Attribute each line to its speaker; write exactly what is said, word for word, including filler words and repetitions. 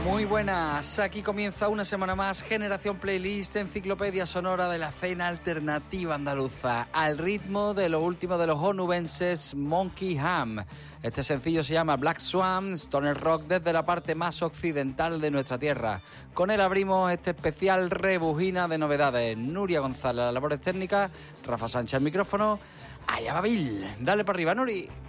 Speaker 1: Muy buenas, aquí comienza una semana más Generación Playlist, enciclopedia sonora de la escena alternativa andaluza, al ritmo de lo último de los onubenses Monkey Ham. Este sencillo se llama Black Swan, stoner rock desde la parte más occidental de nuestra tierra. Con él abrimos este especial rebujina de novedades. Nuria González, las labores técnicas, Rafa Sánchez al micrófono. Allá va Bill, dale para arriba, Nuri.